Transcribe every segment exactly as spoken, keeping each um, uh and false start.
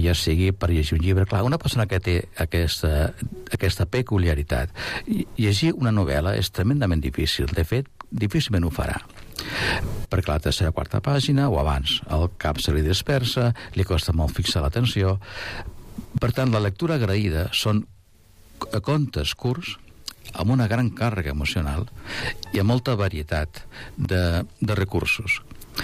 ja sigui per llegir un llibre. Clar, una persona que té aquesta, aquesta peculiaritat, llegir una novel·la és tremendament difícil. De fet, difícilment ho farà. Perquè la tercera o quarta pàgina, o abans, el cap se li dispersa, li costa molt fixar l'atenció. Per tant, la lectura agraïda són contes curts, amb una gran càrrega emocional i amb molta varietat de, de recursos.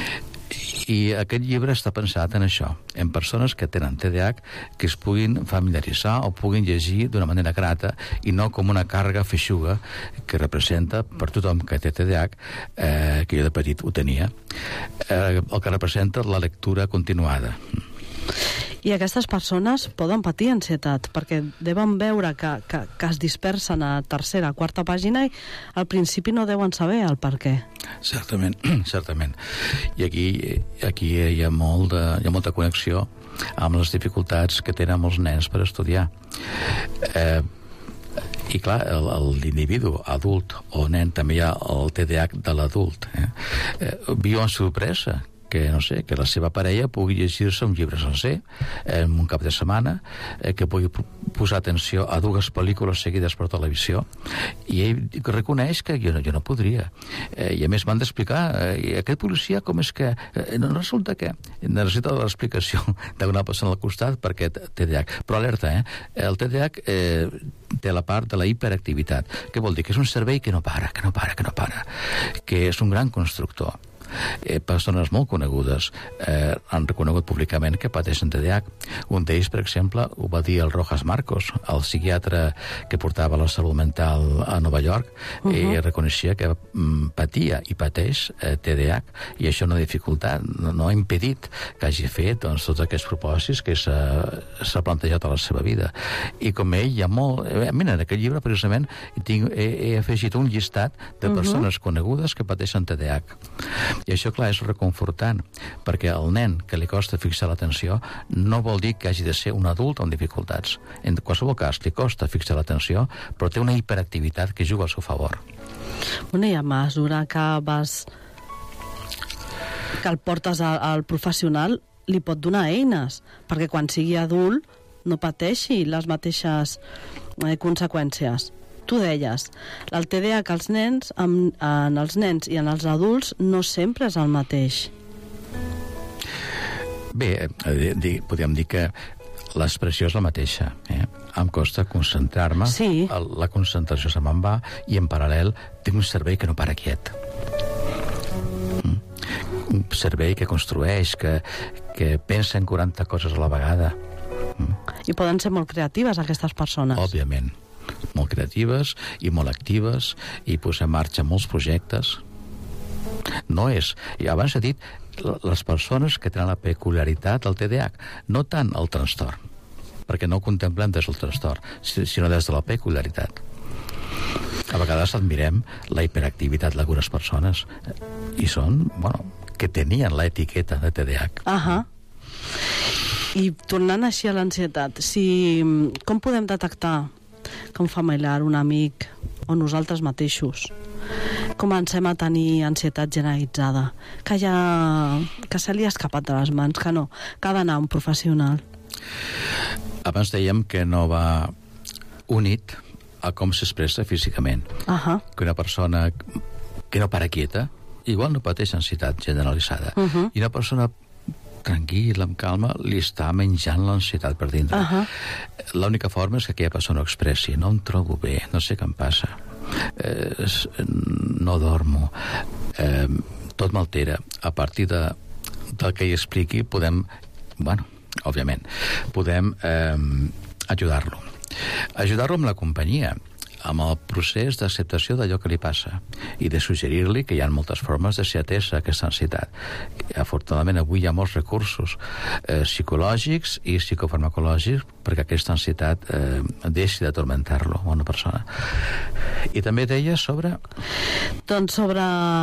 I aquest llibre està pensat en això, en persones que tenen T D A H que es puguin familiaritzar o puguin llegir d'una manera grata i no com una càrrega feixuga que representa per tothom que té T D A H, eh, que jo de petit ho tenia, eh, el que representa la lectura continuada. I aquestes persones poden patir ansietat, perquè deuen veure que, que, que es dispersen a tercera, quarta pàgina i al principi no deuen saber el per què. Certament, certament. I aquí, aquí hi ha, molt de, hi ha molta connexió amb les dificultats que tenen molts nens per estudiar. Eh, I clar, l'individu adult o nen, també hi ha el T D A H de l'adult. Eh? Eh, viu amb sorpresa que, no sé, que la seva parella pugui llegir-se un llibre sencer en un cap de setmana, eh, que pugui posar atenció a dues pel·lícules seguides per televisió, i ell reconeix que jo no, jo no podria. Eh, I a més m'han d'explicar, eh, aquest policia com és que... Eh, no resulta que necessita l'explicació d'una persona al costat perquè T D A H. Però alerta, eh? El T D A H eh, té la part de la hiperactivitat. Què vol dir? Que és un cervell que no para, que no para, que no para, que és un gran constructor. Eh, persones molt conegudes eh, han reconegut públicament que pateixen T D A H. Un d'ells, per exemple, ho va dir el Rojas Marcos, el psiquiatre que portava la salut mental a Nova York, uh -huh. i reconeixia que mm, patia i pateix eh, T D A H, i això no ha dificultat, no, no ha impedit que hagi fet doncs, tots aquests propòsits que s'ha plantejat a la seva vida. I com ell hi ha molt... Eh, mira, en aquest llibre, precisament, tinc, he, he afegit un llistat de persones uh -huh. conegudes que pateixen T D A H. I això, clar, és reconfortant, perquè el nen que li costa fixar l'atenció no vol dir que hagi de ser un adult amb dificultats. En qualsevol cas, li costa fixar l'atenció, però té una hiperactivitat que juga al seu favor. Bueno, i a mesura que vas... que el portes al, al professional, li pot donar eines, perquè quan sigui adult no pateixi les mateixes eh, conseqüències. Tu deies, el T D A H als nens, en, en els nens i en els adults no sempre és el mateix. Bé, eh, podríem dir que l'expressió és la mateixa. Eh? Em costa concentrar-me, sí. La concentració se me'n va, i en paral·lel tinc un cervell que no para quiet. Mm? Un cervell que construeix, que, que pensa en quaranta coses a la vegada. Mm? I poden ser molt creatives, aquestes persones. Òbviament. Molt creatives i molt actives, i posar en marxa molts projectes. No és... I abans he dit les persones que tenen la peculiaritat del T D A H, no tant el trastorn, perquè no ho contemplem des del trastorn, sinó des de la peculiaritat. A vegades admirem la hiperactivitat d'algunes persones, i són, bueno, que tenien l'etiqueta de T D A H. Ahà. I tornant així a l'ansietat, si... com podem detectar que un familiar, un amic o nosaltres mateixos comencem a tenir ansietat generalitzada, que ja que se li ha escapat de les mans, que no, que ha d'anar a un professional? Abans dèiem que no va unit a com s'expressa físicament. Uh-huh. Que una persona que no para quieta igual no pateix ansietat generalitzada. Uh-huh. I una persona tranquil·la, amb calma, li està menjant l'ansietat per dintre. Uh-huh. L'única forma és que aquella persona ho expressi. No em trobo bé, no sé què em passa. Eh, no dormo. Eh, tot m'altera. A partir de, del que hi expliqui podem, bueno, òbviament, podem eh, ajudar-lo. Ajudar-lo amb la companyia, amb el procés d'acceptació d'allò que li passa, i de suggerir-li que hi ha moltes formes de ser atesa a aquesta ansietat. Afortunadament avui hi ha molts recursos eh, psicològics i psicofarmacològics perquè aquesta ansietat eh, deixi d'atormentar-lo a una persona. I també deia sobre... Doncs sobre...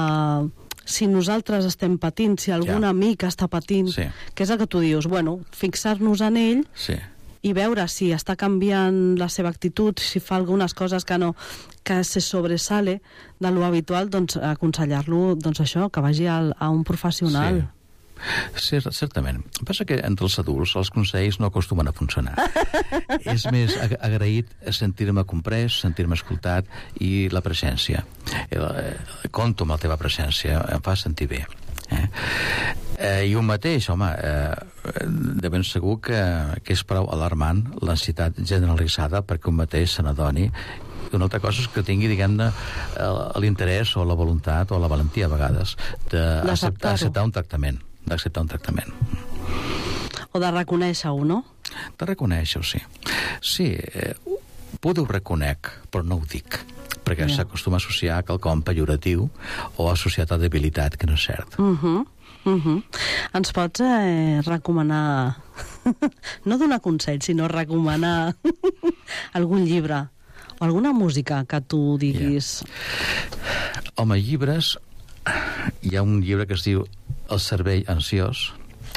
si nosaltres estem patint, si algun ja. amic està patint, sí. que és el que tu dius, bueno, fixar-nos en ell, sí. i veure si està canviant la seva actitud, si fa algunes coses que no, que se sobresale de lo habitual, doncs aconsellar-lo, doncs això, que vagi al, a un professional. Sí. Sí, certament. Passa que entre els adults els consells no acostumen a funcionar. És més ag agraït sentir-me comprès, sentir-me escoltat i la presència. El, eh, compto amb la teva presència, em fa sentir bé. Eh? Eh, I un mateix, home, eh, de ben segur que, que és prou alarmant l'ansietat generalitzada perquè un mateix se n'adoni. Una altra cosa és que tingui, diguem-ne, l'interès o la voluntat o la valentia, a vegades, d'acceptar un tractament. d'acceptar un tractament. O de reconèixer-ho, no? De reconèixer-ho, sí. Sí, eh, potser ho reconec, però no ho dic, perquè yeah. s'acostuma a associar a quelcom pejoratiu o associat a debilitat, que no és cert. Uh -huh. Uh -huh. Ens pots eh, recomanar, no donar consells, sinó recomanar algun llibre o alguna música que tu diguis? Yeah. Home, llibres... Hi ha un llibre que es diu El cervell ansiós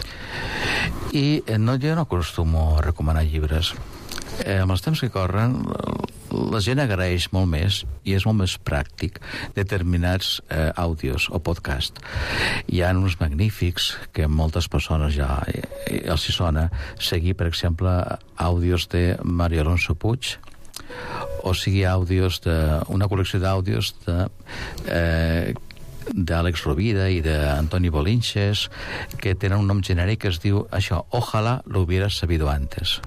i no, jo no acostumo a recomanar llibres. Eh, amb els temps que corren la gent agraeix molt més i és molt més pràctic determinats eh, àudios o podcast. Hi ha uns magnífics que moltes persones ja eh, els hi sona seguir, per exemple, àudios de Mario Alonso Puig, o sigui àudios de una col·lecció d'àudios de eh, d'Àlex Rovira i d'Antoni Bolinches, que tenen un nom genèric que es diu això, Ojalá lo hubieras sabido antes.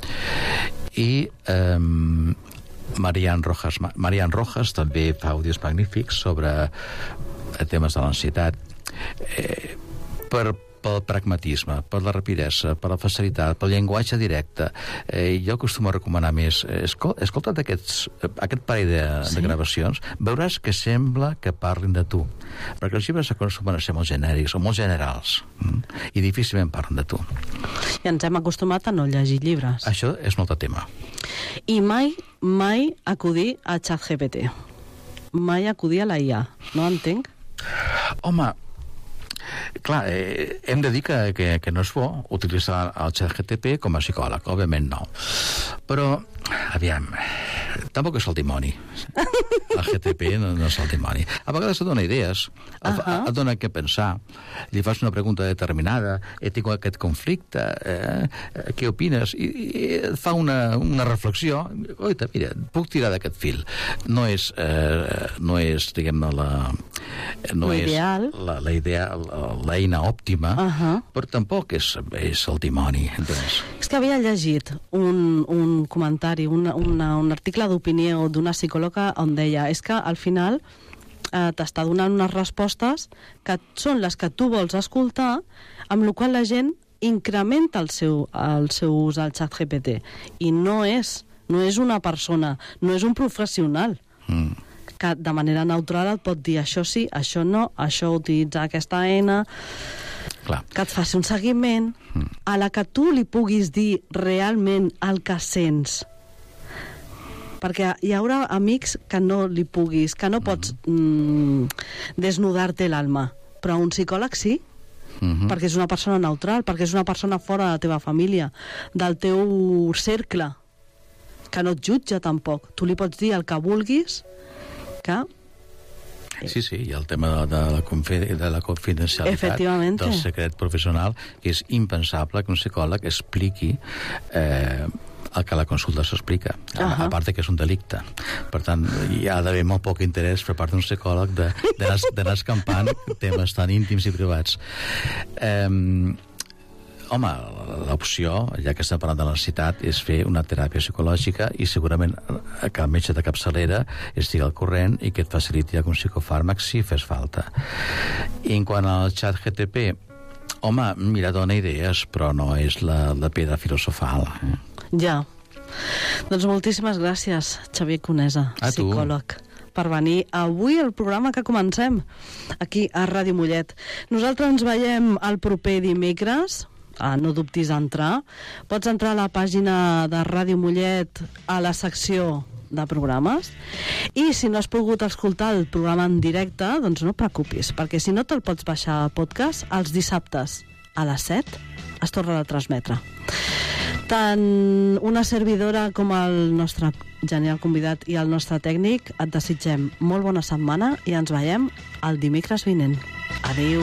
I eh, Marian Rojas Marian Rojas també fa àudios magnífics sobre temes de l'ansietat, eh, per pel pragmatisme, per la rapidesa, per la facilitat, pel llenguatge directe. Eh, jo acostumo a recomanar més. Escol escolta't aquests, aquest parell de, sí? de gravacions, veuràs que sembla que parlin de tu. Perquè els llibres acostumen a ser molt genèrics o molt generals mm? i difícilment parlen de tu. I ens hem acostumat a no llegir llibres. Això és molt de tema. I mai, mai acudir a ChatGPT. Mai acudir a la I A. No entenc? Home, clar, eh, hem de dir que, que, que no és bo utilitzar el ChatGPT com a psicòleg, òbviament no. Però, aviam, tampoc és el dimoni. El G T P no, no és el dimoni. A vegades et dona idees, uh -huh. et dona què pensar, li fas una pregunta determinada, he tingut aquest conflicte, eh, què opines? I, i et fa una, una reflexió, oita, mira, puc tirar d'aquest fil. No és, eh, no és diguem-ne, la... No és la, la idea, l'eina òptima, uh -huh. però tampoc és, és el dimoni. Entens? És que havia llegit un, un comentari, una, una, un article d'opinió d'una psicòloga on deia és que al final eh, t'està donant unes respostes que són les que tu vols escoltar, amb la qual la gent incrementa el seu, el seu ús al ChatGPT. I no és, no és una persona, no és un professional. Mm. Que de manera neutral et pot dir això sí, això no, això utilitza aquesta eina. Clar. Que et faci un seguiment mm. a la que tu li puguis dir realment el que sents. Perquè hi haurà amics que no li puguis, que no pots mm, desnudar-te l'alma, però un psicòleg sí, mm-hmm. perquè és una persona neutral, perquè és una persona fora de la teva família, del teu cercle, que no et jutja tampoc. Tu li pots dir el que vulguis, que... Sí, sí, hi ha el tema de la, confi de la confidencialitat del secret professional, que és impensable que un psicòleg expliqui eh, el que la consulta s'explica, uh -huh. a part que és un delicte. Per tant, hi ha d'haver molt poc interès per part d'un psicòleg d'anar escampant temes tan íntims i privats. Eh, home, l'opció, ja que estem parlant de l'ansietat, és fer una teràpia psicològica i segurament que el metge de capçalera estigui al corrent i que et faciliti algun psicofàrmac si fes falta. I en quant al xat G T P, home, mira, dona idees, però no és la, la pedra filosofal. Eh? Ja. Doncs moltíssimes gràcies, Xavier Conesa, psicòleg, per venir avui al programa que comencem aquí a Ràdio Mollet. Nosaltres ens veiem el proper dimecres. Ah, no dubtis a entrar. Pots entrar a la pàgina de Ràdio Mollet a la secció de programes i si no has pogut escoltar el programa en directe, doncs no et preocupis, perquè si no te'l pots baixar a podcast els dissabtes a les set es torna a transmetre. Tant una servidora com el nostre genial convidat i el nostre tècnic et desitgem molt bona setmana i ens veiem el dimecres vinent. Adéu.